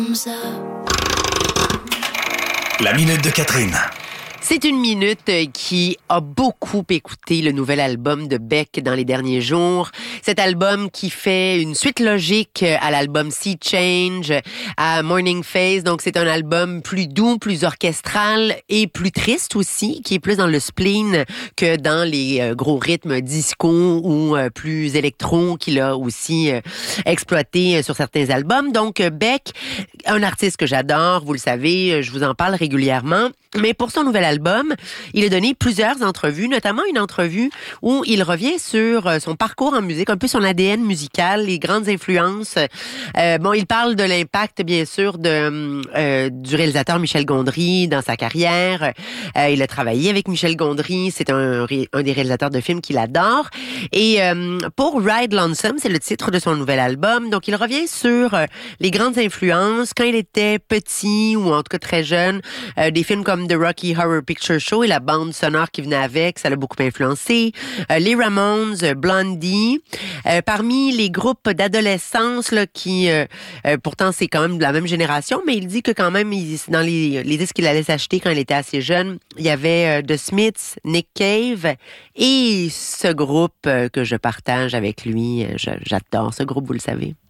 La minute de Catherine. C'est une minute qui a beaucoup écouté le nouvel album de Beck dans les derniers jours. Cet album qui fait une suite logique à l'album Sea Change, à Morning Phase. Donc, c'est un album plus doux, plus orchestral et plus triste aussi, qui est plus dans le spleen que dans les gros rythmes disco ou plus électro qu'il a aussi exploité sur certains albums. Donc, Beck, un artiste que j'adore, vous le savez, je vous en parle régulièrement. Mais pour son nouvel album, il a donné plusieurs entrevues, notamment une entrevue où il revient sur son parcours en musique, un peu son ADN musical, les grandes influences. Il parle de l'impact, bien sûr, du réalisateur Michel Gondry dans sa carrière. Il a travaillé avec Michel Gondry. C'est un des réalisateurs de films qu'il adore. Et pour Ride Lonesome, c'est le titre de son nouvel album. Donc, il revient sur les grandes influences quand il était petit ou en tout cas très jeune. Des films comme The Rocky Horror Picture Show et la bande sonore qui venait avec, ça l'a beaucoup influencé. Les Ramones, Blondie. Parmi les groupes d'adolescence là, qui, pourtant c'est quand même de la même génération, mais il dit que quand même, dans les disques qu'il allait s'acheter quand il était assez jeune, il y avait The Smiths, Nick Cave et ce groupe que je partage avec lui. J'adore ce groupe, vous le savez.